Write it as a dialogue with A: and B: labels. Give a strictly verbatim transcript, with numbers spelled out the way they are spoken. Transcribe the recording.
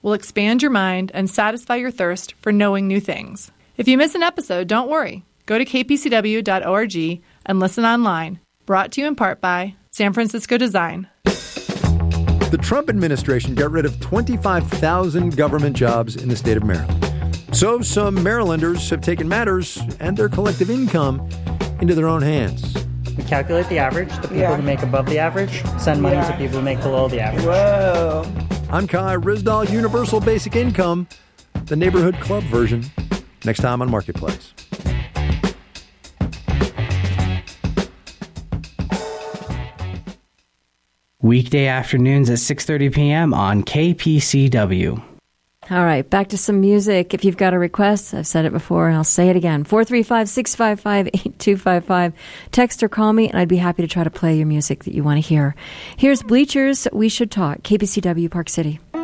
A: will expand your mind and satisfy your thirst for knowing new things. If you miss an episode, don't worry. Go to k p c w dot org and listen online. Brought to you in part by San Francisco Design.
B: The Trump administration got rid of twenty-five thousand government jobs in the state of Maryland. So some Marylanders have taken matters and their collective income into their own hands.
C: We calculate the average. The people
D: Yeah.
C: who make above the average send money
D: Yeah.
C: to people who make below the average.
D: Whoa.
B: I'm Kai Rizdal, Universal Basic Income, the neighborhood club version, next time on Marketplace.
E: Weekday afternoons at six thirty p.m. on K P C W.
F: All right, back to some music. If you've got a request, I've said it before and I'll say it again. four three five, six five five, eight two five five. Text or call me and I'd be happy to try to play your music that you want to hear. Here's Bleachers, We Should Talk, K P C W, Park City.